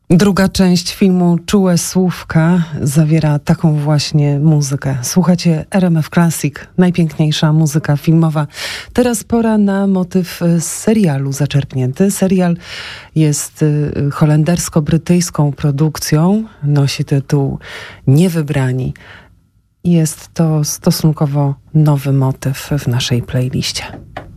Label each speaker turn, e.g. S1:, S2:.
S1: Druga część filmu Czułe Słówka zawiera taką właśnie muzykę. Słuchacie RMF Classic, najpiękniejsza muzyka filmowa. Teraz pora na motyw z serialu zaczerpnięty. Serial jest holendersko-brytyjską produkcją. Nosi tytuł Niewybrani. Jest to stosunkowo nowy motyw w naszej playliście.